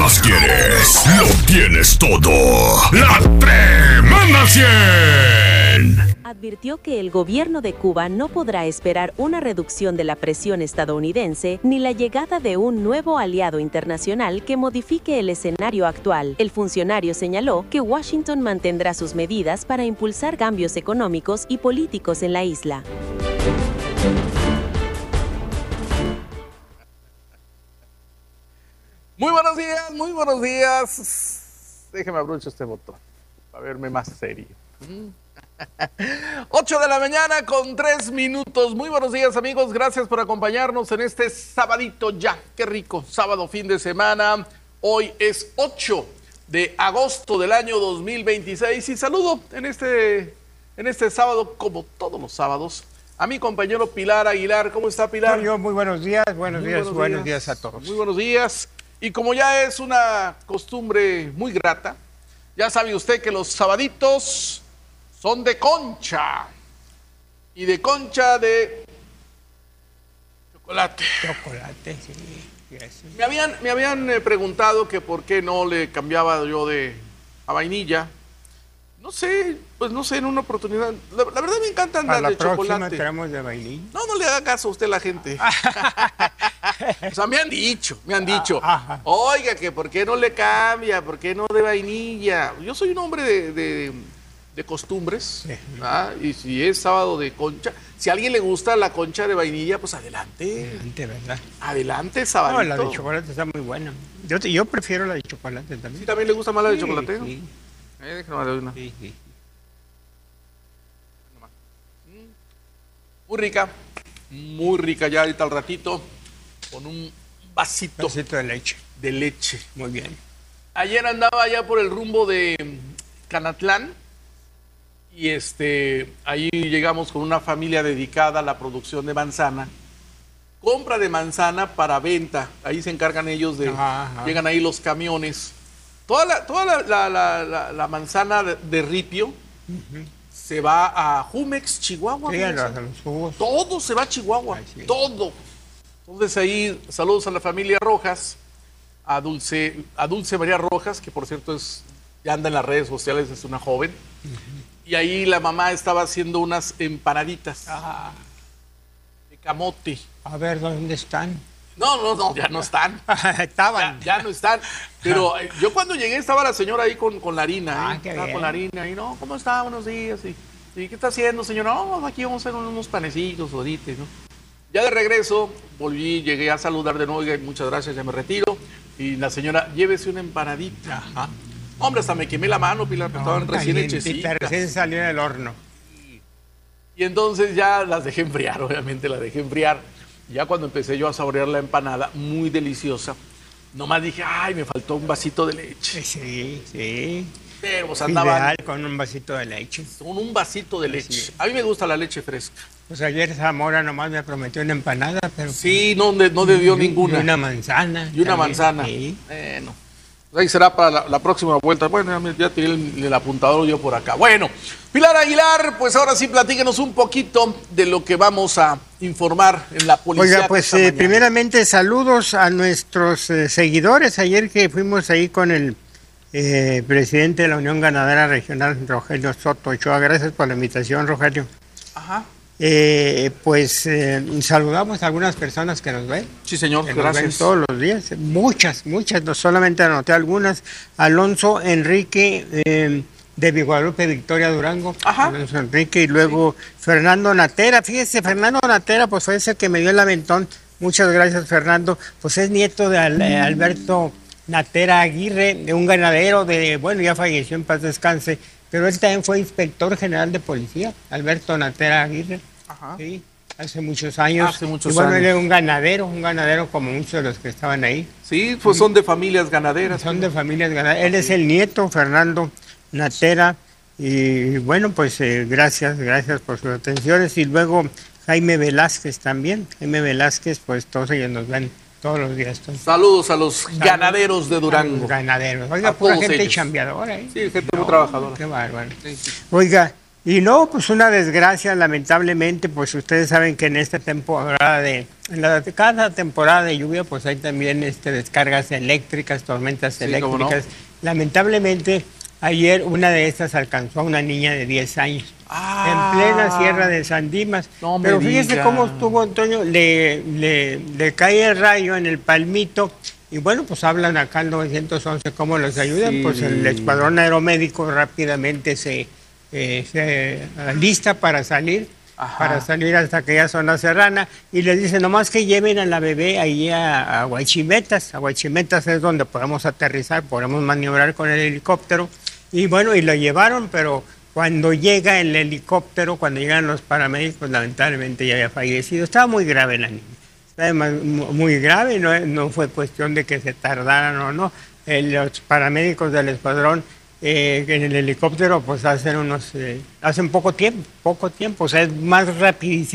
más quieres? Lo tienes todo. ¡La Tremenda 100! Advirtió que el gobierno de Cuba no podrá esperar una reducción de la presión estadounidense ni la llegada de un nuevo aliado internacional que modifique el escenario actual. El funcionario señaló que Washington mantendrá sus medidas para impulsar cambios económicos y políticos en la isla. Muy buenos días, muy buenos días. Déjeme abrocho este botón para verme más serio. 8 de la mañana con 3 minutos. Muy buenos días, amigos. Gracias por acompañarnos en este sabadito ya. Qué rico, sábado, fin de semana. Hoy es 8 de agosto del año 2026 y saludo en este sábado, como todos los sábados, a mi compañero Pilar Aguilar. ¿Cómo está, Pilar? Yo, muy buenos días, buenos días a todos. Muy buenos días. Y como ya es una costumbre muy grata, ya sabe usted que los sabaditos son de concha. Y de concha de chocolate. Chocolate, sí. Yes. Me habían preguntado que por qué no le cambiaba yo a vainilla. No sé, en una oportunidad. La verdad me encanta andar de chocolate. Para la próxima traemos de vainilla. No le haga caso a usted la gente. O sea, me han dicho. Oiga, que por qué no le cambia, por qué no de vainilla. Yo soy un hombre de costumbres, sí. Y si es sábado de concha, si a alguien le gusta la concha de vainilla, pues adelante. Adelante, ¿verdad? Adelante, sabadito. No, la de chocolate está muy buena. Yo prefiero la de chocolate también. ¿Sí también le gusta más la de chocolate? Sí. Déjame de una. Sí. Muy rica ya ahorita al ratito, con un vasito de leche. De leche. Muy bien. Ayer andaba ya por el rumbo de Canatlán y ahí llegamos con una familia dedicada a la producción de manzana. Compra de manzana para venta. Ahí se encargan ellos de... Llegan ahí los camiones. Toda la manzana de ripio se va a Jumex, Chihuahua. Sí, los jugos. Todo se va a Chihuahua. Sí. Todo. Entonces ahí, saludos a la familia Rojas, a Dulce María Rojas, que por cierto ya anda en las redes sociales, es una joven. Y ahí la mamá estaba haciendo unas empanaditas de camote. A ver, ¿dónde están? No, ya no están. Estaban. Ya no están. Pero yo cuando llegué estaba la señora ahí con la harina. Qué estaba bien. con la harina. Y no, ¿cómo está? Buenos días. ¿Y qué está haciendo, señora? No, aquí vamos a hacer unos panecitos, ahorita, ¿no? Ya de regreso, llegué a saludar de nuevo. Y muchas gracias, ya me retiro. Y la señora, llévese una empanadita. Ajá. Hombre, hasta me quemé la mano, Pilar, que estaban recién hechecitas. Recién salió del horno. Y entonces ya las dejé enfriar, obviamente las dejé enfriar. Ya cuando empecé yo a saborear la empanada, muy deliciosa, nomás dije, ay, me faltó un vasito de leche. Sí. Pero pues andaban... Ideal con un vasito de leche. Con un vasito de leche. Sí. A mí me gusta la leche fresca. Pues ayer Zamora nomás me prometió una empanada, pero... Sí, no le dio ninguna. Y una manzana. Y una manzana. Sí. Bueno, pues ahí será para la próxima vuelta. Bueno, ya tiré el apuntador yo por acá. Bueno, Pilar Aguilar, pues ahora sí platíquenos un poquito de lo que vamos a informar en la policía. Oiga, pues primeramente saludos a nuestros seguidores. Ayer que fuimos ahí con el presidente de la Unión Ganadera Regional, Rogelio Soto Ochoa. Gracias por la invitación, Rogelio. Ajá. Saludamos a algunas personas que nos ven. Sí, señor, que gracias. Nos ven todos los días, muchas, no solamente anoté algunas. Alonso Enrique de Guadalupe Victoria Durango. Ajá. Alonso Enrique, y luego Fernando Natera. Fíjese, Fernando Natera, pues fue ese que me dio el aventón. Muchas gracias, Fernando. Pues es nieto de Alberto Natera Aguirre, de un ganadero ya falleció, en paz descanse. Pero él también fue inspector general de policía, Alberto Natera Aguirre. Ajá. Sí, hace muchos años. Él era un ganadero como muchos de los que estaban ahí. Sí, pues son de familias ganaderas. Son de familias ganaderas. Él es el nieto, Fernando Natera. Y bueno, pues gracias por sus atenciones. Y luego Jaime Velázquez también. Jaime Velázquez, pues todos ellos nos ven todos los días. Saludos a los ganaderos de Durango. Los ganaderos. Oiga, pura gente chambeadora. Sí, gente muy trabajadora. Qué bárbaro. Sí. Oiga, Y no, pues una desgracia, lamentablemente, pues ustedes saben que en esta temporada cada temporada de lluvia, pues hay también descargas eléctricas, tormentas Sí, eléctricas. cómo no. Lamentablemente, ayer una de estas alcanzó a una niña de 10 años. Ah. En plena sierra de San Dimas. No me Pero fíjese diga. cómo estuvo, Antonio, le cae el rayo en el palmito. Y bueno, pues hablan acá al 911 cómo los ayudan. Sí. Pues el escuadrón aeromédico rápidamente se alista para salir. Ajá. Para salir hasta aquella zona serrana, y les dice nomás que lleven a la bebé ahí a Huachimetas. A Huachimetas es donde podemos aterrizar, podemos maniobrar con el helicóptero. Y bueno, y lo llevaron, pero cuando llega el helicóptero, cuando llegan los paramédicos, lamentablemente ya había fallecido. Estaba muy grave la niña. Estaba muy grave, no fue cuestión de que se tardaran o no. Los paramédicos del escuadrón en el helicóptero pues hacen poco tiempo, o sea, es más rapidísimo